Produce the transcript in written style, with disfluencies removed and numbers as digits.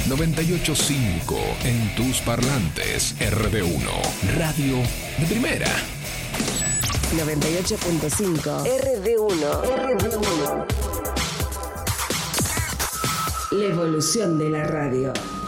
98.5 en tus parlantes. RD1, radio de primera. 98.5 RD1. La evolución de la radio.